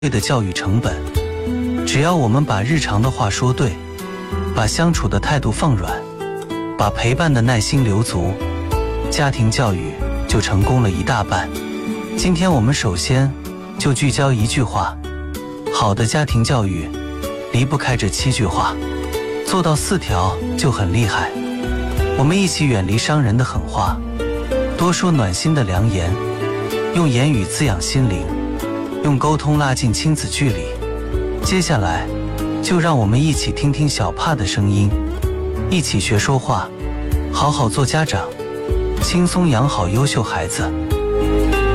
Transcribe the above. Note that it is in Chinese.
的教育成本。只要我们把日常的话说对，把相处的态度放软，把陪伴的耐心留足，家庭教育就成功了一大半。今天我们首先就聚焦一句话，好的家庭教育离不开这7句话，做到4条就很厉害。我们一起远离伤人的狠话，多说暖心的良言，用言语滋养心灵，用沟通拉近亲子距离。接下来就让我们一起听听小帕的声音，一起学说话，好好做家长，轻松养好优秀孩子。